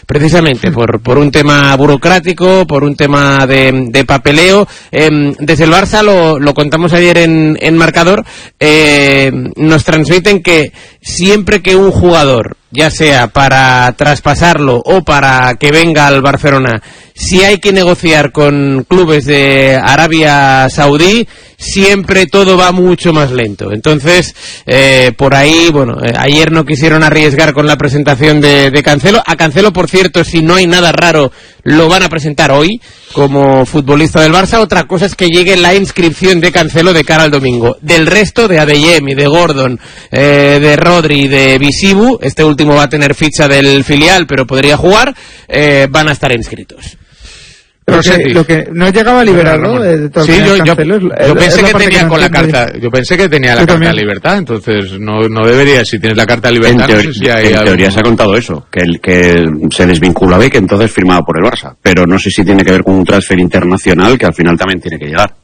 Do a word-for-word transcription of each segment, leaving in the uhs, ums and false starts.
precisamente por, por un tema burocrático, por un tema de, de papeleo. Eh, desde el Barça, lo, lo contamos ayer en, en Marcador, eh, nos transmiten que siempre que un jugador, ya sea para traspasarlo o para que venga al Barcelona, si hay que negociar con clubes de Arabia Saudí, siempre todo va mucho más lento. Entonces, eh, por ahí, bueno, eh, ayer no quisieron arriesgar con la presentación de, de Cancelo. A Cancelo, por cierto, si no hay nada raro, lo van a presentar hoy como futbolista del Barça. Otra cosa es que llegue la inscripción de Cancelo de cara al domingo. Del resto, de Adeyemi, de Gordon, eh, de Rodri, de Bisibu, este último va a tener ficha del filial, pero podría jugar, eh, van a estar inscritos. Lo que, lo que no llegaba a liberarlo, ¿no? Sí, yo, yo, Cancelo, es, yo pensé es que tenía que no con la entiendo. carta, yo pensé que tenía la Yo carta también. de libertad, entonces no, no debería, si tienes la carta de libertad, En, no teor- sé si hay en algo- teoría se ha contado eso, que, el, que se desvincula y que entonces firmaba por el Barça, pero no sé si tiene que ver con un transfer internacional que al final también tiene que llegar.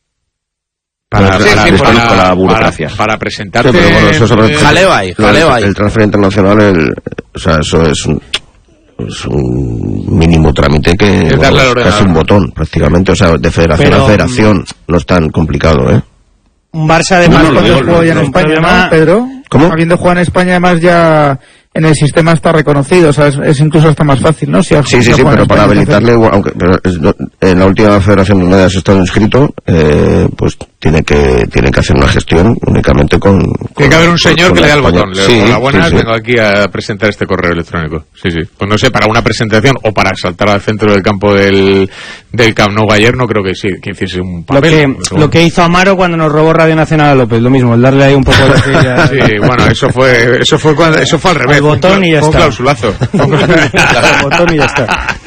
para, Sí, para, sí, para, con la burocracia. para, para presentarte. Sí, pero bueno, eso sobre en- jaleo hay, Lo jaleo del- hay. El transfer internacional, el, o sea, eso es un, es un mínimo trámite que Es darle al bueno, es casi ordenador. un botón, prácticamente. O sea, de federación Pero, a federación no es tan complicado, ¿eh? Un Barça además No, no, Cuando no, jugó ya en un España, problema- ¿no, Pedro? ¿Cómo? Habiendo jugado en España, además ya en el sistema está reconocido, o sea, es, es incluso hasta más fácil, ¿no? Si has- Sí, si sí, has sí, jugado pero en para España, habilitarle, igual, aunque pero es- no- en la última federación donde hayas estado inscrito, eh, pues tiene que tiene que hacer una gestión únicamente con... Tiene con- que haber un con- señor con que le la dé al España. botón. Le Sí, doy la buena, sí, sí. vengo aquí a presentar este correo electrónico. Sí, sí. Pues no sé, para una presentación o para saltar al centro del campo del, del Camp Nou ayer, no creo que sí, que hiciese un Lo papel. que, Eso- lo que hizo Amaro cuando nos robó Radio Nacional a López, lo mismo, el darle ahí un poco de... Sí, bueno, eso fue, eso fue cuando, eso fue al revés. Al botón y ya fue un está. clausulazo. Al botón y ya está.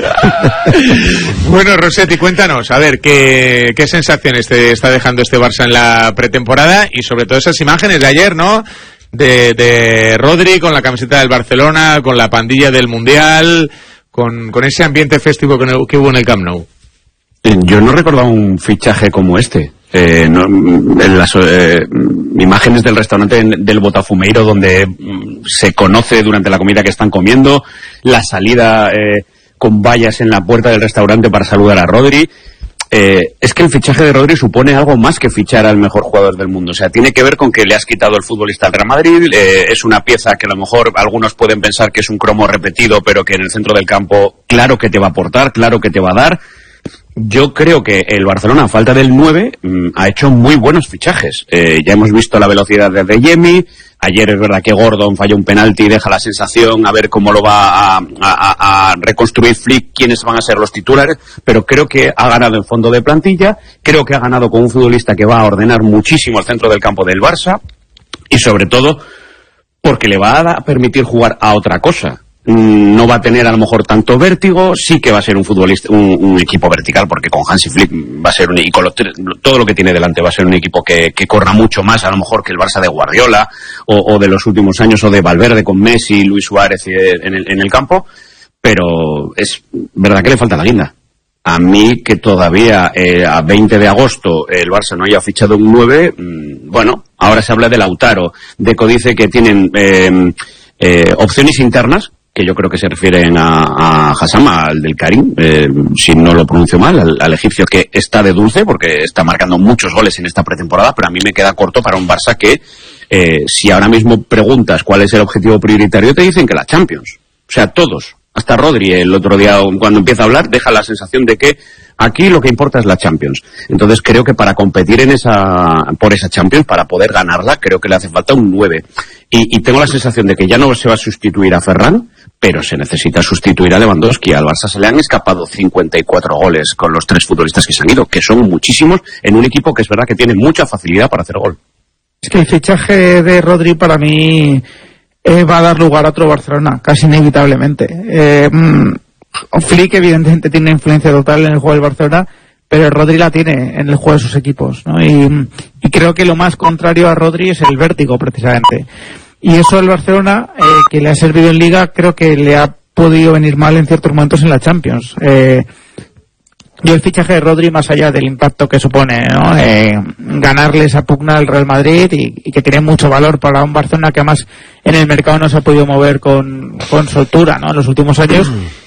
Bueno, Rossetti, cuéntanos, a ver, ¿qué, qué sensaciones te está dejando este Barça en la pretemporada? Y sobre todo esas imágenes de ayer, ¿no? De, de Rodri con la camiseta del Barcelona, con la pandilla del Mundial, con, con ese ambiente festivo que, no- que hubo en el Camp Nou. Yo no recordaba un fichaje como este. Eh, no, en las eh, imágenes del restaurante del Botafumeiro, donde mm, se conoce durante la comida que están comiendo, la salida eh, con vallas en la puerta del restaurante para saludar a Rodri. Eh, es que el fichaje de Rodri supone algo más que fichar al mejor jugador del mundo. O sea, tiene que ver con que le has quitado el futbolista al Real Madrid. Eh, es una pieza que a lo mejor algunos pueden pensar que es un cromo repetido, pero que en el centro del campo, claro que te va a aportar, claro que te va a dar. Yo creo que el Barcelona, a falta del nueve, mmm, ha hecho muy buenos fichajes. Eh, ya hemos visto la velocidad de Adeyemi. Ayer es verdad que Gordon falló un penalti y deja la sensación a ver cómo lo va a, a, a, a reconstruir Flick, quiénes van a ser los titulares, pero creo que ha ganado en fondo de plantilla, creo que ha ganado con un futbolista que va a ordenar muchísimo el centro del campo del Barça y sobre todo porque le va a da- permitir jugar a otra cosa. Mm, No va a tener a lo mejor tanto vértigo, sí que va a ser un futbolista, un, un equipo vertical, porque con Hansi Flick va a ser un, y con lo- todo lo que tiene delante va a ser un equipo que, que corra mucho más a lo mejor que el Barça de Guardiola o, o de los últimos años o de Valverde con Messi, Luis Suárez eh, en el, en el campo, pero es verdad que le falta la guinda. A mí que todavía eh, a veinte de agosto el Barça no haya fichado un nueve, mmm, bueno, ahora se habla de Lautaro, Deco dice que tienen eh, eh, opciones internas, que yo creo que se refieren a, a Hassam, al del Karim, eh, si no lo pronuncio mal, al, al egipcio que está de dulce, porque está marcando muchos goles en esta pretemporada, pero a mí me queda corto para un Barça que, eh, si ahora mismo preguntas cuál es el objetivo prioritario, te dicen que la Champions. O sea, todos. Hasta Rodri el otro día, cuando empieza a hablar, deja la sensación de que aquí lo que importa es la Champions. Entonces creo que para competir en esa, por esa Champions, para poder ganarla, creo que le hace falta un nueve. Y, y tengo la sensación de que ya no se va a sustituir a Ferran, pero se necesita sustituir a Lewandowski. Al Barça se le han escapado cincuenta y cuatro goles con los tres futbolistas que se han ido, que son muchísimos en un equipo que es verdad que tiene mucha facilidad para hacer gol. Es que el fichaje de Rodri para mí eh, va a dar lugar a otro Barcelona, casi inevitablemente. Eh, mm, Flick evidentemente tiene influencia total en el juego del Barcelona, pero Rodri la tiene en el juego de sus equipos, ¿no? Y, y creo que lo más contrario a Rodri es el vértigo, precisamente. Y eso el Barcelona, eh, que le ha servido en Liga, creo que le ha podido venir mal en ciertos momentos en la Champions. Eh, yo el fichaje de Rodri, más allá del impacto que supone, ¿no? Eh, ganarle esa pugna al Real Madrid y, y que tiene mucho valor para un Barcelona que además en el mercado no se ha podido mover con, con soltura, ¿no? En los últimos años.